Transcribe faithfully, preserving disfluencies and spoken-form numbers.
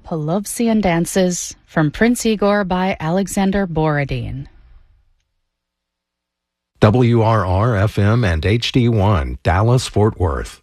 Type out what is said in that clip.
Pelovsian Dances from Prince Igor by Alexander Borodin. W R R F M and H D one, Dallas, Fort Worth.